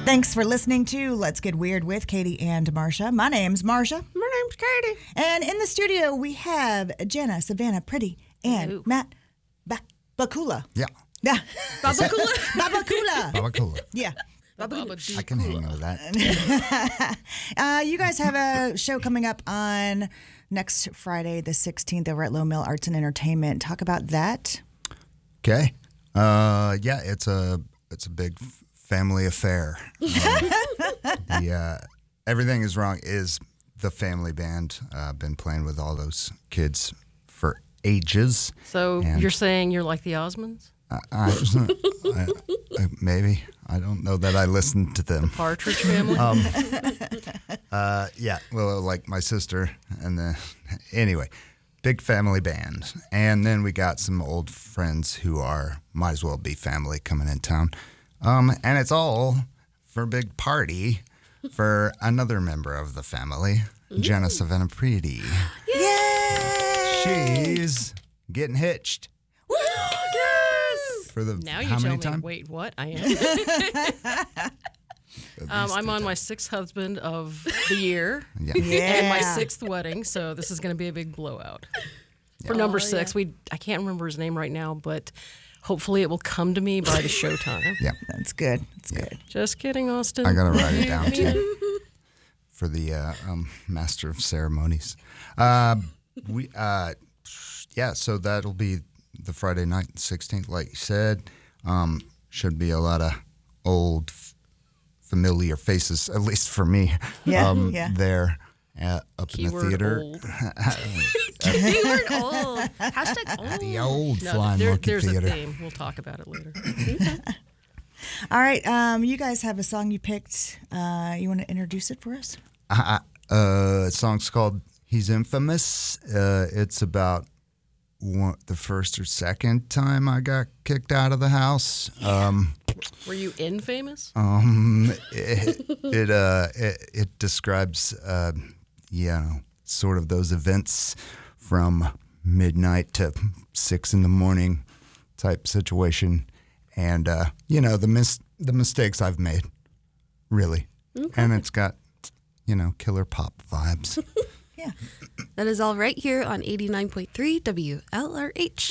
Thanks for listening to Let's Get Weird with Katie and Marsha. My name's Marsha. My name's Katie. And in the studio, we have Jenna, Savannah, Pretty, and Matt Bakula. Yeah. Yeah. Babakula? Babakula. Babakula. Yeah. I can hang with that. You guys have a show coming up on next Friday, the 16th, over at Low Mill Arts and Entertainment. Talk about that. Okay. Yeah, it's a big family affair. Everything is Wrong is the family band. I've been playing with all those kids for ages. So you're saying you're like the Osmonds? Maybe. I don't know that I listened to them. Partridge Family? Yeah, well, like my sister. And then, anyway, big family band. And then we got some old friends who might as well be family coming in town. And it's all for a big party for another member of the family, Jenna Savannah Pretty. Yay! She's getting hitched. Woo! Yes! For the now you how tell many me, time? wait, what? I am. I'm on my 6th husband of the year Yeah. and my 6th wedding, so this is going to be a big blowout. For number 6, I can't remember his name right now, but hopefully it will come to me by the showtime. Yeah. That's good. That's good. Just kidding, Austin. I got to write it down, too, for the Master of Ceremonies. So that'll be the Friday night, 16th, like you said. Should be a lot of old, familiar faces, at least for me, there up Keyword in the theater. old. Keyword old. Hashtag old. The old No, flying monkey there's theater. a theme. We'll talk about it later. All right. You guys have a song you picked. You want to introduce it for us? Song's called He's Infamous. It's about the first or second time I got kicked out of the house. Were you infamous? It describes, sort of those events from midnight to 6 a.m. type situation, and the mistakes I've made, really, and it's got killer pop vibes. Yeah. That is all right here on 89.3 WLRH.